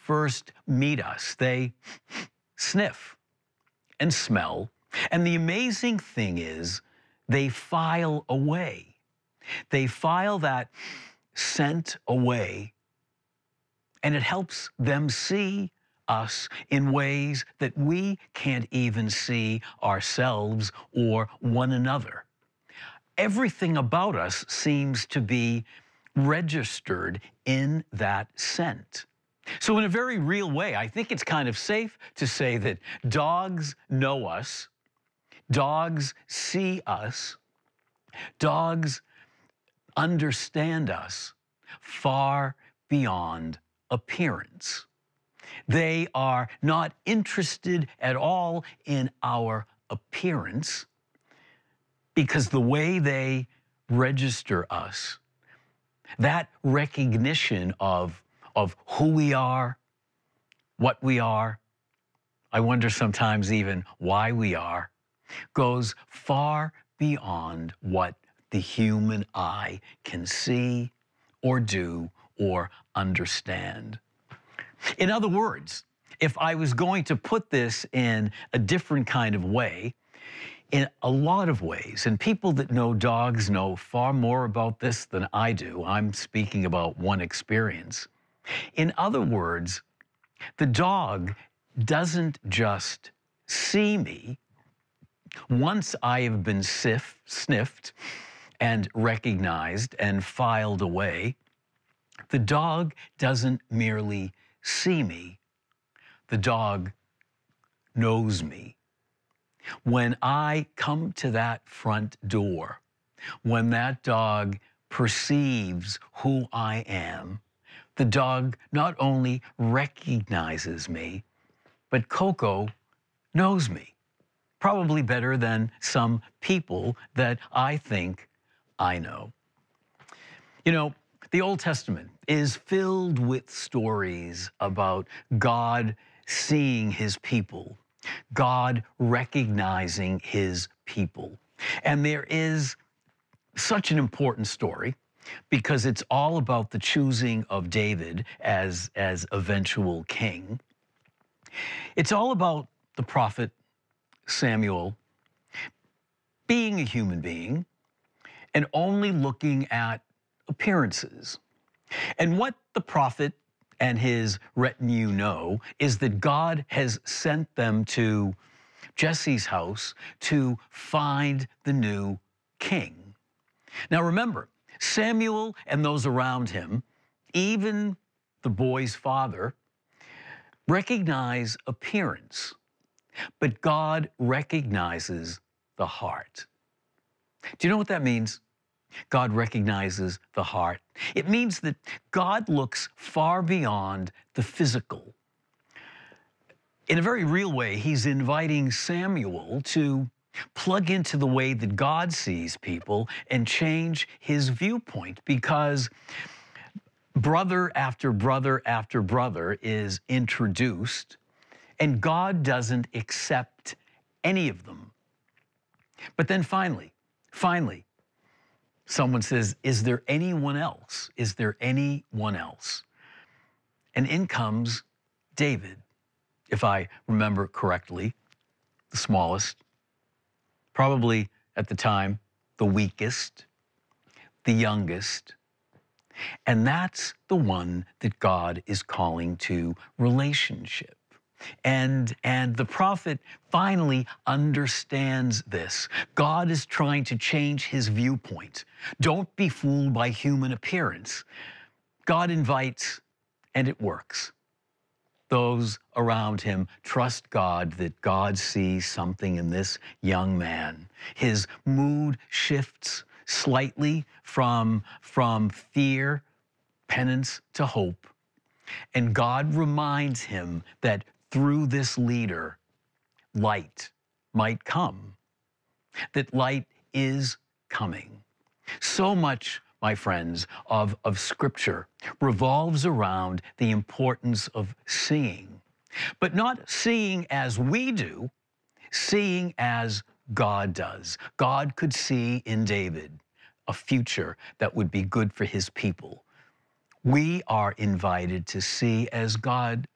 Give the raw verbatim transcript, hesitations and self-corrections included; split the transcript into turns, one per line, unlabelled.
first meet us, they sniff and smell. And the amazing thing is they file away. They file that scent away, and it helps them see us in ways that we can't even see ourselves or one another. Everything about us seems to be registered in that scent. So in a very real way, I think it's kind of safe to say that dogs know us, dogs see us, dogs understand us far beyond appearance. They are not interested at all in our appearance, because the way they register us, that recognition of, of who we are, what we are, I wonder sometimes even why we are, goes far beyond what the human eye can see or do or understand. In other words, if I was going to put this in a different kind of way, in a lot of ways, and people that know dogs know far more about this than I do. I'm speaking about one experience. In other words, the dog doesn't just see me. Once I have been sif- sniffed and recognized and filed away, the dog doesn't merely see me. The dog knows me. When I come to that front door, when that dog perceives who I am, the dog not only recognizes me, but Coco knows me, probably better than some people that I think I know. You know, the Old Testament is filled with stories about God seeing his people, God recognizing his people. And there is such an important story because it's all about the choosing of David as, as eventual king. It's all about the prophet Samuel being a human being and only looking at appearances. And what the prophet and his retinue know is that God has sent them to Jesse's house to find the new king. Now remember, Samuel and those around him, even the boy's father, recognize appearance, but God recognizes the heart. Do you know what that means? God recognizes the heart. It means that God looks far beyond the physical. In a very real way, he's inviting Samuel to plug into the way that God sees people and change his viewpoint, because brother after brother after brother is introduced, and God doesn't accept any of them. But then finally, finally, someone says, is there anyone else? Is there anyone else? And in comes David, if I remember correctly, the smallest, probably at the time, the weakest, the youngest. And that's the one that God is calling to relationship. And, and the prophet finally understands this. God is trying to change his viewpoint. Don't be fooled by human appearance. God invites, and it works. Those around him trust God that God sees something in this young man. His mood shifts slightly from, from fear, penance to hope. And God reminds him that through this leader, light might come, that light is coming. So much, my friends, of, of Scripture revolves around the importance of seeing, but not seeing as we do, seeing as God does. God could see in David a future that would be good for his people. We are invited to see as God